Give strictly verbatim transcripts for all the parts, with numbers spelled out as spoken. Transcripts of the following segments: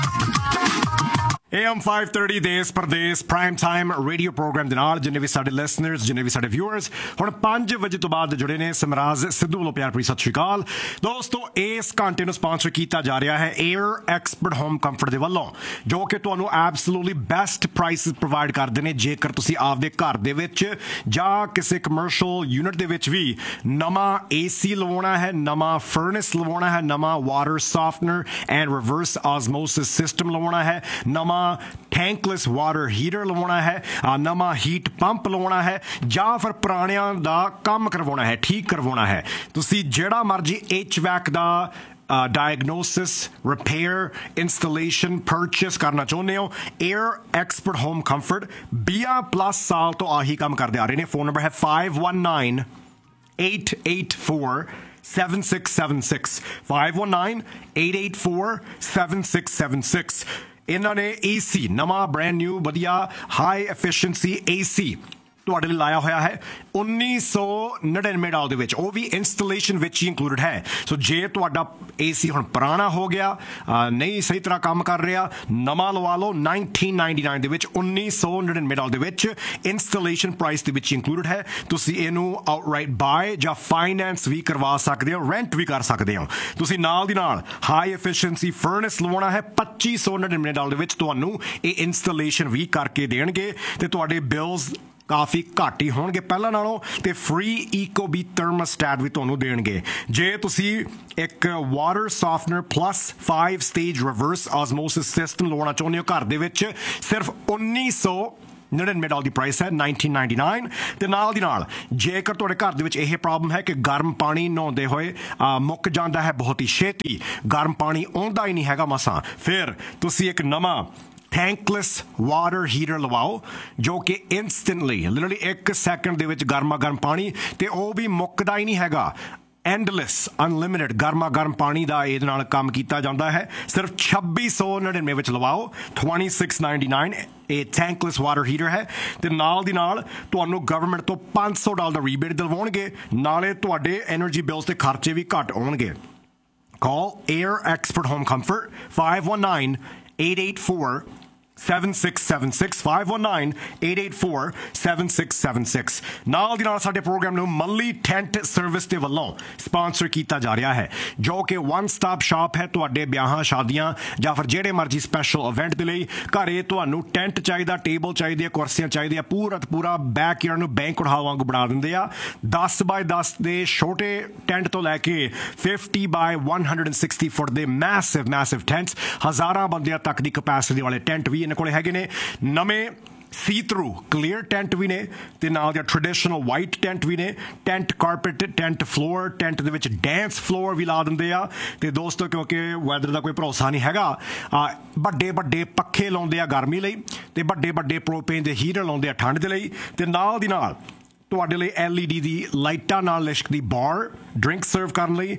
A M five thirty देश प्रदेश prime time radio programme ਦੇ ਨਾਲ ਜਿੰਨੇ ਵੀ ਸਾਡੇ ਲਿਸਨਰਸ ਜਿੰਨੇ ਵੀ ਸਾਡੇ ਵਿਊਅਰਸ ਹੁਣ ਪੰਜ ਵਜੇ ਤੋਂ ਬਾਅਦ ਜੁੜੇ ਨੇ ਸਮਰਾਜ ਸਿੱਧੂ ਵੱਲੋਂ ਪਿਆਰ ਭਰੀ ਸਤਿ ਸ਼੍ਰੀ ਅਕਾਲ ਦੋਸਤੋ ਇਸ ਘੰਟੇ ਨੂੰ ਸਪਾਂਸਰ ਕੀਤਾ ਜਾ ਰਿਹਾ ਹੈ 에ਅਰ ਐਕਸਪਰਟ ਹੋਮ ਕੰਫਰਟ ਦੇ ਵੱਲੋਂ ਜੋ ਕਿ ਤੁਹਾਨੂੰ ਐਬਸੋਲੂਟਲੀ ਬੈਸਟ ਪ੍ਰਾਈਸਿਸ ਪ੍ਰੋਵਾਈਡ ਕਰਦੇ ਨੇ ਜੇਕਰ ਤੁਸੀਂ ਆਪਦੇ ਘਰ ਦੇ ਵਿੱਚ ਜਾਂ ਕਿਸੇ ਕਮਰਸ਼ੀਅਲ ਯੂਨਿਟ ਦੇ ਵਿੱਚ ਵੀ ਨਵਾਂ ਏਸੀ ਲਵਾਉਣਾ ਹੈ ਨਵਾਂ ਫਰਨੈਸ ਲਵਾਉਣਾ ਹੈ ਨਵਾਂ ਵਾਟਰ ਸੌਫਟਨਰ ਐਂਡ ਰਿਵਰਸ ਆਸਮੋਸਿਸ ਸਿਸਟਮ ਲਵਾਉਣਾ ਹੈ ਨਵਾਂ ਟੈਂਕਲੈਸ ਵਾਟਰ ਹੀਟਰ ਲਵਾਉਣਾ ਹੈ ਨਵਾਂ ਹੀਟ ਪੰਪ ਲਵਾਉਣਾ ਹੈ ਜਾਂ ਫਿਰ ਪੁਰਾਣਿਆਂ ਦਾ ਕੰਮ ਕਰਵਾਉਣਾ ਹੈ ਠੀਕ ਕਰਵਾਉਣਾ ਹੈ ਤੁਸੀਂ ਜਿਹੜਾ ਮਰਜ਼ੀ ਐਚ ਵੈਕ ਦਾ डायग्नोसिस रिपेयर इंस्टॉलेशन परचेस करना चाਹੁੰਦੇ ਹੋ 에ਅਰ ਐਕਸਪਰਟ ਹੋਮ ਕੰਫਰਟ ਵੀਹ ਪਲੱਸ ਸਾਲ ਤੋਂ ਆਹੀ ਕੰਮ ਕਰਦੇ ਆ ਰਹੇ ਨੇ ਫੋਨ ਨੰਬਰ ਹੈ five one nine eight eight four seven six seven six five one nine eight eight four seven six seven six ਇਹਨਾਂ ਨੇ ਏ ਸੀ ਨਵਾਂ ਬ੍ਰੈਂਡ ਨਿਊ ਵਧੀਆ ਹਾਈ ਐਫੀਸ਼ੀਐਂਸੀ ਏ ਸੀ ਤੁਹਾਡੇ ਲਈ ਲਾਇਆ ਹੋਇਆ ਹੈ ਉੱਨੀ ਸੌ ਨੜਿਨਵੇਂ ਡਾਲਰ ਦੇ ਵਿੱਚ ਉਹ ਵੀ ਇੰਸਟਾਲੇਸ਼ਨ ਵਿੱਚ ਹੀ ਇਨਕਲੂਡਡ ਹੈ ਸੋ ਜੇ ਤੁਹਾਡਾ ਏ ਸੀ ਹੁਣ ਪੁਰਾਣਾ ਹੋ ਗਿਆ ਨਹੀਂ ਸਹੀ ਤਰ੍ਹਾਂ ਕੰਮ ਕਰ ਰਿਹਾ ਨਵਾਂ ਲਵਾ ਲਓ nineteen ninety-nine ਦੇ ਵਿੱਚ ਉੱਨੀ ਸੌ ਨੜਿਨਵੇਂ ਡਾਲਰ ਦੇ ਵਿੱਚ ਇੰਸਟਾਲੇਸ਼ਨ ਪ੍ਰਾਈਸ ਦੇ ਵਿੱਚ ਇਨਕਲੂਡਡ ਹੈ ਤੁਸੀਂ ਇਹਨੂੰ ਆਊਟਰਾਈਟ ਬਾਏ ਜਾਂ ਫਾਈਨੈਂਸ ਵੀ ਕਰਵਾ ਸਕਦੇ ਹੋ ਰੈਂਟ ਵੀ ਕਰ ਸਕਦੇ ਹੋ ਤੁਸੀਂ ਨਾਲ ਦੀ ਨਾਲ ਹਾਈ ਐਫੀਸ਼ੀਐਂਸੀ ਫਰਨੈਸ ਲਵਾਉਣਾ ਹੈ ਪੱਚੀ ਸੌ ਨੜਿਨਵੇਂ ਡਾਲਰ ਦੇ ਵਿੱਚ ਤੁਹਾਨੂੰ ਇਹ ਇੰਸਟਾਲੇਸ਼ਨ ਵੀ ਕਰਕੇ ਦੇਣਗੇ ਤੇ ਤੁਹਾਡੇ ਬਿਲਸ ਕਾਫੀ ਘੱਟ ਹੀ ਹੋਣਗੇ ਪਹਿਲਾਂ ਨਾਲੋਂ ਤੇ ਫ੍ਰੀ ਈਕੋਬੀ ਥਰਮੋਸਟੈਟ ਵੀ ਤੁਹਾਨੂੰ ਦੇਣਗੇ ਜੇ ਤੁਸੀਂ ਇੱਕ water ਸੌਫਟਨਰ plus five stage reverse ਆਸਮੋਸਿਸ system ਲਵਾਉਣਾ ਚਾਹੁੰਦੇ ਹੋ ਘਰ ਦੇ ਵਿੱਚ ਸਿਰਫ ਉੱਨੀ ਸੌ ਨੜਿਨਵੇਂ ਡਾਲਰ ਦੀ ਪ੍ਰਾਈਸ ਹੈ nineteen ninety-nine ਤੇ ਨਾਲ ਦੀ ਨਾਲ ਜੇਕਰ ਤੁਹਾਡੇ ਘਰ ਦੇ ਵਿੱਚ ਇਹ ਪ੍ਰੋਬਲਮ ਹੈ ਕਿ ਗਰਮ ਪਾਣੀ ਨਹਾਉਂਦੇ ਹੋਏ ਮੁੱਕ ਜਾਂਦਾ ਹੈ ਬਹੁਤ ਹੀ ਛੇਤੀ ਗਰਮ ਪਾਣੀ ਆਉਂਦਾ ਹੀ ਨਹੀਂ ਹੈਗਾ ਮਸਾਂ ਫਿਰ ਤੁਸੀਂ ਇੱਕ ਨਵਾਂ ਟੈਂਕਲੈਸ ਵਾਟਰ ਹੀਟਰ ਲਵਾਓ ਜੋ ਕਿ ਇੰਸਟੈਂਟਲੀ ਲਿਟਰਲੀ ਇੱਕ ਸੈਕਿੰਡ ਦੇ ਵਿੱਚ ਗਰਮਾ ਗਰਮ ਪਾਣੀ ਤੇ ਉਹ ਵੀ ਮੁੱਕਦਾ ਹੀ ਨਹੀਂ ਹੈਗਾ ਐਂਡਲੈਸ ਅਨਲਿਮਿਟਡ ਗਰਮਾ ਗਰਮ ਪਾਣੀ ਦਾ ਇਹਦੇ ਨਾਲ ਕੰਮ ਕੀਤਾ ਜਾਂਦਾ ਹੈ ਸਿਰਫ ਛੱਬੀ ਸੌ ਨੜਿਨਵੇਂ ਵਿੱਚ ਲਵਾਓ twenty-six ninety-nine ਇਹ ਟੈਂਕਲੈਸ ਵਾਟਰ ਹੀਟਰ ਹੈ ਤੇ ਨਾਲ ਦੀ ਨਾਲ ਤੁਹਾਨੂੰ ਗਵਰਨਮੈਂਟ ਤੋਂ ਪੰਜ ਸੌ ਡਾਲਰ ਦਾ ਰੀਬੇਟ ਦਿਲਵਾਉਣਗੇ ਨਾਲੇ ਤੁਹਾਡੇ ਐਨਰਜੀ ਬਿਲਸ ਦੇ ਖਰਚੇ ਵੀ ਘੱਟ ਆਉਣਗੇ ਕਾਲ air expert home comfort five one nine eight eight four seven six seven six five one nine eight eight four seven six seven six ਨਾਲ ਦੀ ਨਾਲ ਸਾਡੇ ਪ੍ਰੋਗਰਾਮ ਨੂੰ ਮੱਲੀ ਟੈਂਟ ਸਰਵਿਸ ਦੇ ਵੱਲੋਂ ਸਪਾਂਸਰ ਕੀਤਾ ਜਾ ਰਿਹਾ ਹੈ ਜੋ ਕਿ ਵਨ ਸਟਾਪ ਸ਼ਾਪ ਹੈ ਤੁਹਾਡੇ ਵਿਆਹਾਂ ਸ਼ਾਦੀਆਂ ਜਾਂ ਫਿਰ ਜਿਹੜੇ ਮਰਜ਼ੀ ਸਪੈਸ਼ਲ ਇਵੈਂਟ ਦੇ ਲਈ ਘਰੇ ਤੁਹਾਨੂੰ ਟੈਂਟ ਚਾਹੀਦਾ ਟੇਬਲ ਚਾਹੀਦੀ ਹੈ ਕੁਰਸੀਆਂ ਚਾਹੀਦੀਆਂ ਪੂਰਾ ਪੂਰਾ ਬੈਕ ਯਾਰਡ ਨੂੰ ਬੈਂਕੁਏਟ ਹਾਲ ਵਾਂਗੂ ਬਣਾ ਦਿੰਦੇ ਆ ਦਸ ਬਾਏ ਦਸ ਦੇ ਛੋਟੇ ਟੈਂਟ ਤੋਂ ਲੈ ਕੇ fifty bye one hundred sixty ਫੁੱਟ ਦੇ ਮੈਸਿਵ ਮੈਸਿਵ ਟੈਂਟਸ ਹਜ਼ਾਰਾਂ ਬੰਦਿਆਂ ਤੱਕ ਦੀ ਕਪੈਸਿਟੀ ਵਾਲੇ ਟੈਂਟ ਵੀ ਇਹਨਾਂ ਕੋਲੇ ਹੈਗੇ ਨੇ ਨਵੇਂ ਸੀ ਥਰੂ ਕਲੀਅਰ ਟੈਂਟ ਵੀ ਨੇ ਤੇ ਨਾਲ ਦੇ ਟ੍ਰੈਡੀਸ਼ਨਲ ਵਾਈਟ ਟੈਂਟ ਵੀ ਨੇ tent carpet tent floor tent ਦੇ ਵਿੱਚ ਡੈਂਸ ਫਲੋਰ ਵੀ ਲਾ ਦਿੰਦੇ ਆ ਤੇ ਦੋਸਤੋ ਕਿਉਂਕਿ ਵੈਦਰ ਦਾ ਕੋਈ ਭਰੋਸਾ ਨਹੀਂ ਹੈਗਾ ਵੱਡੇ ਵੱਡੇ ਪੱਖੇ ਲਾਉਂਦੇ ਆ ਗਰਮੀ ਲਈ ਤੇ ਵੱਡੇ ਵੱਡੇ ਪ੍ਰੋਪੇਨ ਦੇ ਹੀਟਰ ਲਾਉਂਦੇ ਆ ਠੰਡ ਦੇ ਲਈ ਤੇ ਨਾਲ ਦੀ ਨਾਲ ਤੁਹਾਡੇ ਲਈ ਐਲ ਈ ਡੀ ਦੀ ਲਾਈਟਾਂ ਨਾਲ ਲਿਸ਼ਕਦੀ ਬਾਰ ਡਰਿੰਕ ਸਰਵ ਕਰਨ ਲਈ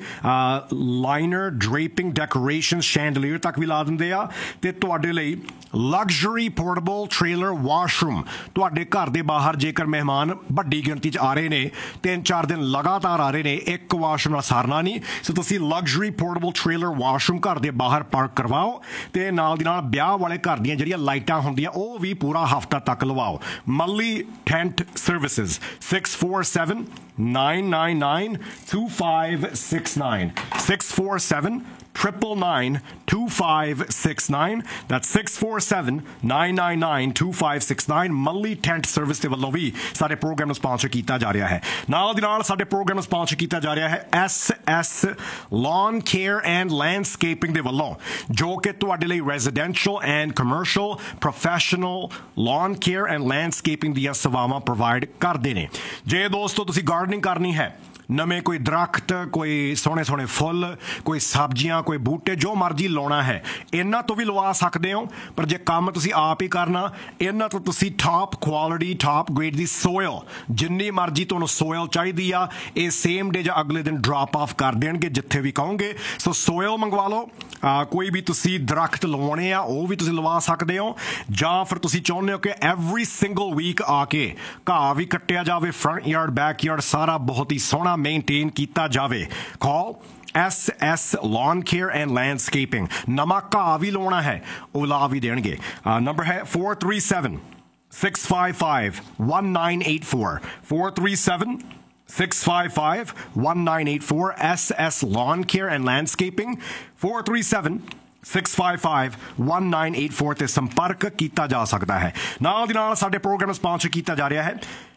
ਲਾਈਨਰ ਡਰੇਪਿੰਗ ਡੈਕੋਰੇਸ਼ਨ ਸ਼ੈਂਡਲੀਅਰ ਤੱਕ ਵੀ ਲਾ ਦਿੰਦੇ ਆ ਤੇ ਤੁਹਾਡੇ ਲਈ ਲਗਜ਼ਰੀ ਪੋਰਟੇਬਲ ਟ੍ਰੇਲਰ ਵਾਸ਼ਰੂਮ ਤੁਹਾਡੇ ਘਰ ਦੇ ਬਾਹਰ ਜੇਕਰ ਮਹਿਮਾਨ ਵੱਡੀ ਗਿਣਤੀ 'ਚ ਆ ਰਹੇ ਨੇ ਤਿੰਨ ਚਾਰ ਦਿਨ ਲਗਾਤਾਰ ਆ ਰਹੇ ਨੇ ਇੱਕ ਵਾਸ਼ਰੂਮ ਨਾਲ ਸਾਰਨਾ ਨਹੀਂ ਸੋ ਤੁਸੀਂ ਲਗਜ਼ਰੀ ਪੋਰਟੇਬਲ ਟ੍ਰੇਲਰ ਵਾਸ਼ਰੂਮ ਘਰ ਦੇ ਬਾਹਰ ਪਾਰਕ ਕਰਵਾਓ ਤੇ ਨਾਲ ਦੀ ਨਾਲ ਵਿਆਹ ਵਾਲੇ ਘਰ ਦੀਆਂ ਜਿਹੜੀਆਂ ਲਾਈਟਾਂ ਹੁੰਦੀਆਂ ਉਹ ਵੀ ਪੂਰਾ ਹਫ਼ਤਾ ਤੱਕ ਲਵਾਓ ਮੱਲੀ tent services six four seven nine nine nine two five six nine six four seven triple nine two five six nine that's six four seven nine nine nine two five six nine ਮੱਲੀ tent service ਦੇ ਵੱਲੋਂ ਵੀ ਸਾਡੇ programme ਨੂੰ sponsor ਕੀਤਾ ਜਾ ਰਿਹਾ ਹੈ ਨਾਲ ਦੀ ਨਾਲ ਸਾਡੇ ਪ੍ਰੋਗਰਾਮ ਨੂੰ ਸਪਾਂਸਰ ਕੀਤਾ ਜਾ ਰਿਹਾ ਹੈ S S lawn care and landscaping ਦੇ ਵੱਲੋਂ ਜੋ ਕਿ ਤੁਹਾਡੇ ਲਈ residential and commercial professional lawn care and landscaping ਦੀਆਂ ਸੇਵਾਵਾਂ ਪ੍ਰੋਵਾਈਡ ਕਰਦੇ ਨੇ ਜੇ ਦੋਸਤੋ ਤੁਸੀਂ ਗਾਰਡਨਿੰਗ ਕਰਨੀ ਹੈ ਨਵੇਂ ਕੋਈ ਦਰਖਤ ਕੋਈ ਸੋਹਣੇ ਸੋਹਣੇ ਫੁੱਲ ਕੋਈ ਸਬਜ਼ੀਆਂ ਕੋਈ ਬੂਟੇ ਜੋ ਮਰਜ਼ੀ ਲਾਉਣਾ ਹੈ ਇਹਨਾਂ ਤੋਂ ਵੀ ਲਵਾ ਸਕਦੇ ਹੋ ਪਰ ਜੇ ਕੰਮ ਤੁਸੀਂ ਆਪ ਹੀ ਕਰਨਾ ਇਹਨਾਂ ਤੋਂ ਤੁਸੀਂ ਟਾਪ ਕੁਆਲਿਟੀ ਟਾਪ ਗ੍ਰੇਡ ਦੀ ਸੋਇਲ ਜਿੰਨੀ ਮਰਜ਼ੀ ਤੁਹਾਨੂੰ ਸੋਇਲ ਚਾਹੀਦੀ ਆ ਇਹ ਸੇਮ ਡੇ ਜਾਂ ਅਗਲੇ ਦਿਨ ਡ੍ਰੌਪ ਆਫ ਕਰ ਦੇਣਗੇ ਜਿੱਥੇ ਵੀ ਕਹੋਗੇ ਸੋ ਸੋਇਲ ਮੰਗਵਾ ਲਓ ਕੋਈ ਵੀ ਤੁਸੀਂ ਦਰਖਤ ਲਵਾਉਣੇ ਆ ਉਹ ਵੀ ਤੁਸੀਂ ਲਵਾ ਸਕਦੇ ਹੋ ਜਾਂ ਫਿਰ ਤੁਸੀਂ ਚਾਹੁੰਦੇ ਹੋ ਕਿ ਐਵਰੀ ਸਿੰਗਲ ਵੀਕ ਆ ਕੇ ਘਾਹ ਵੀ ਕੱਟਿਆ ਜਾਵੇ ਫਰੰਟ ਯਾਰਡ ਬੈਕ ਯਾਰਡ ਸਾਰਾ ਬਹੁਤ ਹੀ ਸੋਹਣਾ ਮੇਨਟੇਨ ਕੀਤਾ ਜਾਵੇ ਕਾਲ S S lawn care and landscaping नवा घाह भी लाना है वो ला भी देंगे नंबर है four three seven six five five one nine eight four four three seven six five five one nine eight four S S lawn care and landscaping four three seven six five five one nine eight four ਤੇ ਸੰਪਰਕ ਕੀਤਾ ਜਾ ਸਕਦਾ ਹੈ ਨਾਲ ਦੀ ਨਾਲ ਸਾਡੇ programme ਨੂੰ ਸਪਾਂਸਰ ਕੀਤਾ ਜਾ ਰਿਹਾ ਹੈ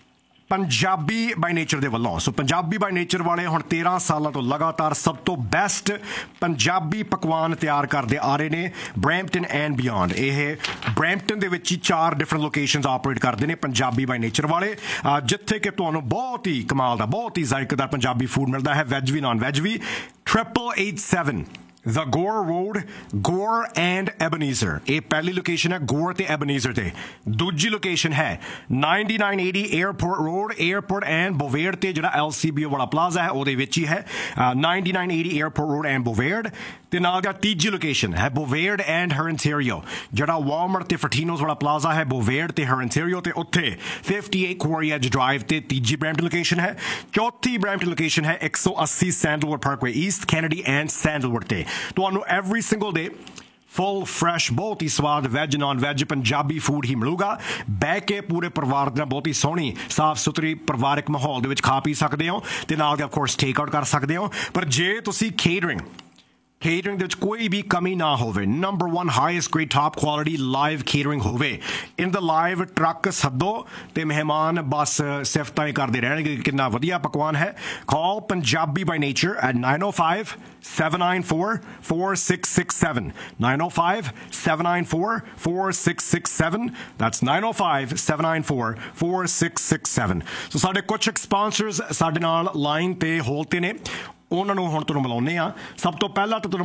ਪੰਜਾਬੀ ਬਾਈ ਨੇਚਰ ਦੇ ਵੱਲੋਂ ਸੋ ਪੰਜਾਬੀ ਬਾਈ ਨੇਚਰ ਵਾਲੇ ਹੁਣ ਤੇਰਾਂ ਸਾਲਾਂ ਤੋਂ ਲਗਾਤਾਰ ਸਭ ਤੋਂ ਬੈਸਟ ਪੰਜਾਬੀ ਪਕਵਾਨ ਤਿਆਰ ਕਰਦੇ ਆ ਰਹੇ ਨੇ ਬਰੈਂਪਟਨ ਐਂਡ ਬਿਯੋਂਡ ਇਹ ਬਰੈਂਪਟਨ ਦੇ ਵਿੱਚ ਹੀ ਚਾਰ ਡਿਫਰੈਂਟ ਲੋਕੇਸ਼ਨਸ ਆਪਰੇਟ ਕਰਦੇ ਨੇ ਪੰਜਾਬੀ ਬਾਈ ਨੇਚਰ ਵਾਲੇ ਜਿੱਥੇ ਕਿ ਤੁਹਾਨੂੰ ਬਹੁਤ ਹੀ ਕਮਾਲ ਦਾ ਬਹੁਤ ਹੀ ਜ਼ਾਇਕੇਦਾਰ ਪੰਜਾਬੀ ਫੂਡ ਮਿਲਦਾ ਹੈ veg we non veg we triple eight seven The Gore Road, Gore and Ebenezer. ਇਹ ਪਹਿਲੀ ਲੋਕੇਸ਼ਨ ਹੈ Gore ਤੇ Ebenezer ਤੇ ਦੂਜੀ ਲੋਕੇਸ਼ਨ ਹੈ ninety-nine eighty Airport Road, Airport and Bovaird ਤੇ ਜਿਹੜਾ L C B O ਵਾਲਾ ਪਲਾਜ਼ਾ ਹੈ ਉਹਦੇ ਵਿੱਚ ਹੀ ਹੈ ninety-nine eighty Airport Road and Bovaird ਤੇ ਨਾਲ ਦਾ ਤੀਜੀ ਲੋਕੇਸ਼ਨ ਹੈ Bovaird and Her Ontario ਜਿਹੜਾ Walmart ਤੇ Fortinos ਵਾਲਾ ਪਲਾਜ਼ਾ ਹੈ Bovaird ਤੇ Her Ontario ਤੇ ਉੱਥੇ fifty-eight Quarry Edge Drive ਤੇ ਤੀਜੀ ਬਰੈਂਪਟਨ ਲੋਕੇਸ਼ਨ ਹੈ ਚੌਥੀ ਬਰੈਂਪਟਨ ਲੋਕੇਸ਼ਨ ਹੈ one eighty Sandalwood Parkway East, Kennedy and Sandalwood ਤੇ ਤੁਹਾਨੂੰ every single day ਫੁੱਲ ਫਰੈਸ਼ ਬਹੁਤ ਹੀ ਸਵਾਦ veg non veg Punjabi food ਹੀ ਮਿਲੂਗਾ ਬਹਿ ਕੇ ਪੂਰੇ ਪਰਿਵਾਰ ਦੇ ਨਾਲ ਬਹੁਤ ਹੀ ਸੋਹਣੀ ਸਾਫ਼ ਸੁਥਰੀ ਪਰਿਵਾਰਕ ਮਾਹੌਲ ਦੇ ਵਿੱਚ ਖਾ ਪੀ ਸਕਦੇ ਹੋ ਤੇ ਨਾਲ ਦੇ ਆਫ ਕੋਰਸ ਟੇਕ ਆਊਟ ਕਰ ਸਕਦੇ ਹੋ ਪਰ ਜੇ ਤੁਸੀਂ ਕੇਟਰਿੰਗ catering ਦੇ ਵਿੱਚ ਕੋਈ ਵੀ ਕਮੀ ਨਾ ਹੋਵੇ number one highest grade top quality live catering ਹੋਵੇ ਇਨ ਦਾ ਲਾਈਵ ਟਰੱਕ ਸੱਦੋ ਤੇ ਮਹਿਮਾਨ ਬਸ ਸਿਫਤਾਂ ਹੀ ਕਰਦੇ ਰਹਿਣਗੇ ਕਿੰਨਾ ਵਧੀਆ ਪਕਵਾਨ ਹੈ ਕਾਲ Punjabi by nature at nine oh five seven nine four four six six seven nine oh five seven nine four four six six seven that's nine oh five seven nine four four six six seven ਸੋ ਸਾਡੇ ਕੁਝ sponsors ਸਾਡੇ ਨਾਲ line ਤੇ hole ਤੇ ਨੇ ਉਹਨਾਂ ਨੂੰ ਹੁਣ ਤੁਹਾਨੂੰ ਮਿਲਾਉਂਦੇ ਆ ਸਭ ਤੋਂ ਪਹਿਲਾਂ ਤਾਂ ਤੁਹਾਨੂੰ